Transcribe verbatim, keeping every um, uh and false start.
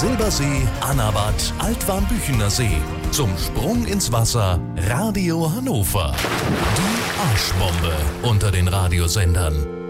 Silbersee, Annaberg, Altwarnbüchener See. Zum Sprung ins Wasser Radio Hannover. Die Arschbombe unter den Radiosendern.